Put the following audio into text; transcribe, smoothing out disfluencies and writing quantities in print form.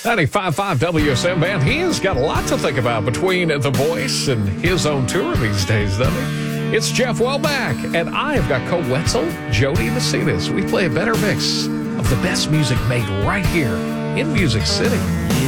95.5 WSM Band. He has got a lot to think about between The Voice and his own tour these days, doesn't he? It's Jeff Wellback, and I have got Cole Wetzel, Jody Macinas. We play a better mix of the best music made right here in Music City.